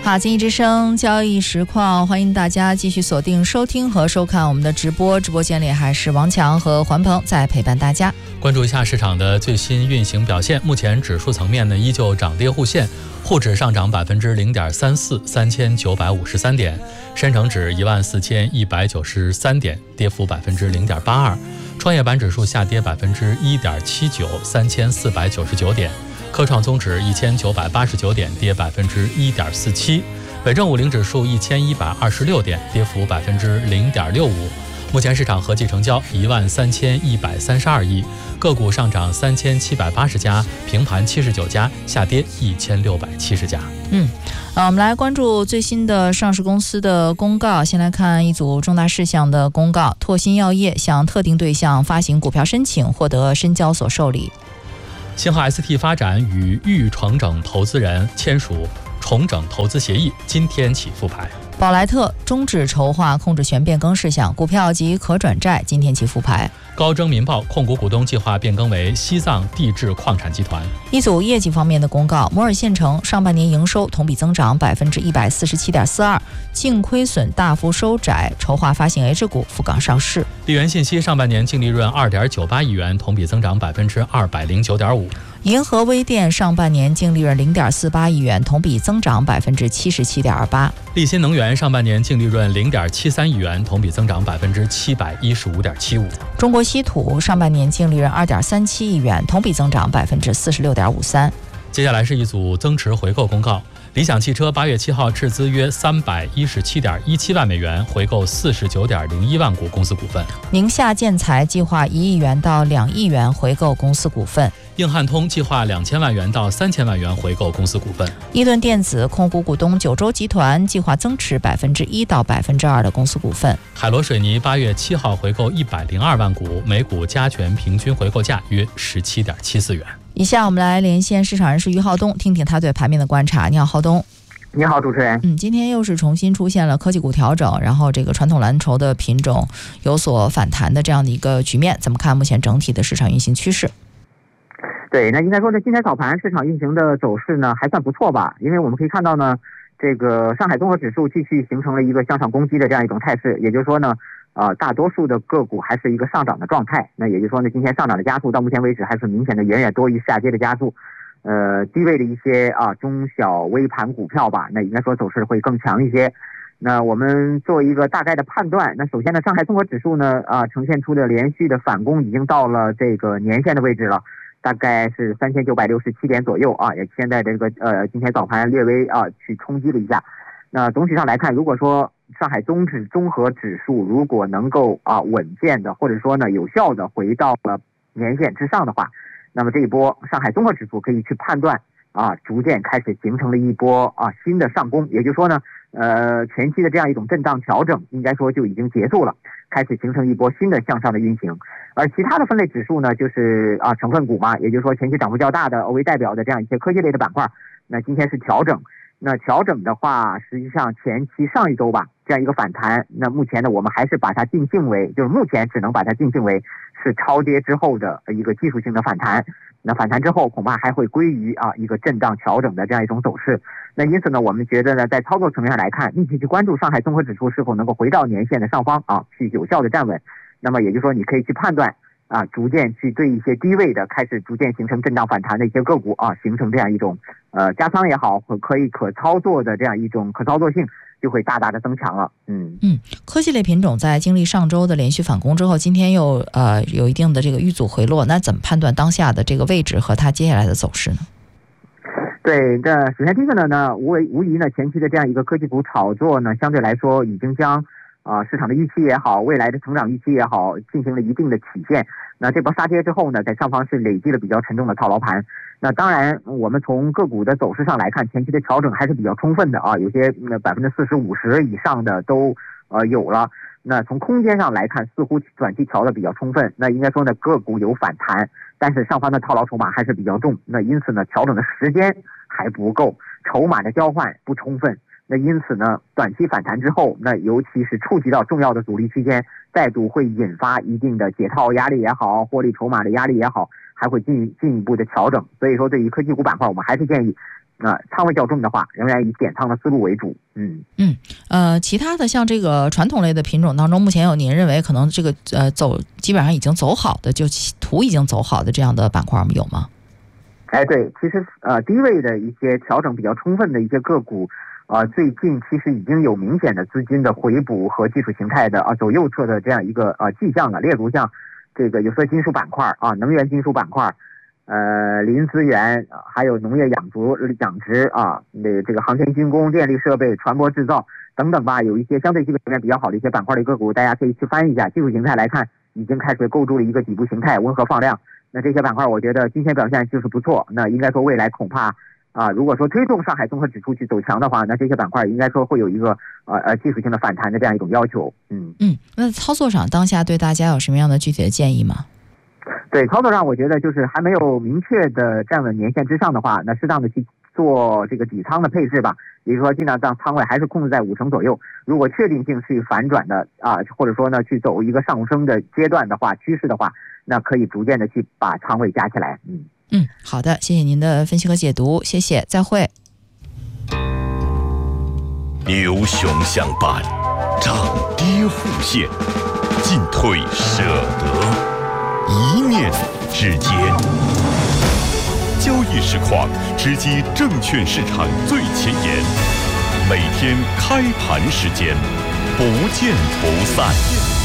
好，经济之声交易实况，欢迎大家继续锁定收听和收看我们的直播。直播间里还是王强和环鹏在陪伴大家。 关注一下市场的最新运行表现。目前指数层面呢，依旧涨跌互现，沪指上涨0.34%， 3953点；深成指14193点，跌幅0.82%；创业板指数下跌1.79%， 3499点；科创综指1989点，跌1.47%；北证50指数1126点，跌幅0.65%。目前市场合计成交13132亿，个股上涨3780家，平盘79家，下跌1670家。 我们来关注最新的上市公司的公告。先来看一组重大事项的公告：拓新药业向特定对象发行股票申请，获得深交所受理。 星河 ST 发展与豫重整投资人签署重整投资协议，今天起复牌。 宝莱特终止筹划控制权变更事项，股票及可转债今天起复牌。 高征民报控股股东计划变更为西藏地质矿产集团。 一组业绩方面的公告：摩尔县城上半年营收同比增长147.42%，净亏损大幅收窄，筹划发行 H 股赴港上市。 利源信息上半年净利润2.98亿元，同比增长209.5%。 银河微电上半年净利润0.48亿元，同比增长77.28%。 力新能源上半年净利润0.73亿元，同比增长715.75%。 中国稀土上半年净利润2.37亿元，同比增长46.53%。 接下来是一组增持回购公告。理想汽车8月7号斥资约317.17万美元回购49.01万股公司股份。 宁夏建材计划1亿元到2亿元回购公司股份。 硬汉通计划2000万元到3000万元回购公司股份。 伊顿电子控股股东九州集团计划增持1%到2%的公司股份。 海螺水泥8月7号回购102万股，每股加权平均回购价约17.74元。 以下我们来连线市场人士于浩东，听听他对盘面的观察。你好，浩东。 你好，主持人。 今天又是重新出现了科技股调整，然后这个传统蓝筹的品种有所反弹的这样的一个局面，怎么看目前整体的市场运行趋势？ 对，那应该说呢，今天早盘市场运行的走势呢还算不错吧，因为我们可以看到呢，这个上海综合指数继续形成了一个向上攻击的这样一种态势，也就是说呢，大多数的个股还是一个上涨的状态。那也就是说呢，今天上涨的加速到目前为止还是明显的远远多于下跌的加速。低位的一些中小微盘股票吧，那应该说走势会更强一些。那我们做一个大概的判断，那首先呢，上海综合指数呢呈现出的连续的反攻已经到了这个年线的位置了，大概是3967点左右也现在这个今天早盘略微去冲击了一下。那总体上来看，如果说上海综合指数如果能够稳健的或者说呢有效的回到了年线之上的话，那么这一波上海综合指数可以去判断逐渐开始形成了一波新的上攻，也就是说呢前期的这样一种震荡调整应该说就已经结束了，开始形成一波新的向上的运行。而其他的分类指数呢，就是成分股嘛，也就是说前期涨幅较大的为代表的这样一些科技类的板块，那今天是调整。那调整的话，实际上前期上一周吧这样一个反弹，那目前呢我们还是把它定性为，就是目前只能把它定性为是超跌之后的一个技术性的反弹。那反弹之后恐怕还会归于一个震荡调整的这样一种走势。那因此呢，我们觉得呢，在操作层面上来看，密切去关注上海综合指数是否能够回到年线的上方去有效的站稳。那么也就是说，你可以去判断逐渐去对一些低位的开始逐渐形成震荡反弹的一些个股形成这样一种加仓也好，可操作的这样一种可操作性就会大大的增强了。 科技类品种在经历上周的连续反攻之后，今天又有一定的这个遇阻回落，那怎么判断当下的这个位置和它接下来的走势呢？ 对，首先第一个呢，无疑呢，前期的这样一个科技股炒作呢，相对来说已经将市场的预期也好，未来的成长预期也好，进行了一定的体现。那这波杀跌之后呢，在上方是累积了比较沉重的套牢盘。那当然，我们从个股的走势上来看，前期的调整还是比较充分的有些40%、50%以上的都有了。那从空间上来看，似乎短期调的比较充分。那应该说呢，个股有反弹，但是上方的套牢筹码还是比较重。那因此呢，调整的时间还不够，筹码的交换不充分。那因此呢，短期反弹之后，那尤其是触及到重要的阻力区间，再度会引发一定的解套压力也好，获利筹码的压力也好，还会进一步的调整。所以说，对于科技股板块，我们还是建议仓位较重的话，仍然以减仓的思路为主。 其他的像这个传统类的品种当中，目前有您认为可能这个基本上已经走好的，就图已经走好的这样的板块有吗？ 对，其实低位的一些调整比较充分的一些个股，最近其实已经有明显的资金的回补和技术形态的走右侧的这样一个迹象了。例如像这个有色金属板块能源金属板块，磷资源，还有农业养殖这个航天军工、电力设备、船舶制造等等吧，有一些相对基本面比较好的一些板块的个股，大家可以去翻一下。技术形态来看，已经开始构筑了一个底部形态，温和放量。那这些板块我觉得今天表现就是不错，那应该说未来恐怕如果说推动上海综合指数去走强的话，那这些板块应该说会有一个技术性的反弹的这样一种要求。 那操作上当下对大家有什么样的具体的建议吗？ 对，操作上我觉得就是还没有明确的站稳年线之上的话，那适当的去做这个底仓的配置吧，也就是说尽量让仓位还是控制在5成左右。如果确定性去反转的或者说呢去走一个上升的阶段的话，趋势的话，那可以逐渐的去把仓位加起来。 好的，谢谢您的分析和解读，谢谢，再会。 牛熊相伴，涨跌互现，进退舍得，一念之间。交易实况直击证券市场最前沿，每天开盘时间不见不散。